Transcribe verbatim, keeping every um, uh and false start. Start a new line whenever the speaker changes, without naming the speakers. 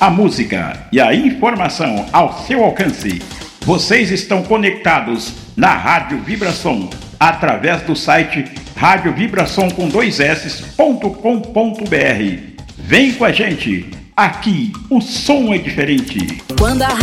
a música e a informação ao seu alcance. Vocês estão conectados na Rádio Vibração através do site rádio vibração com dois s ponto com ponto br. Vem com a gente, aqui o som é diferente.
Quando a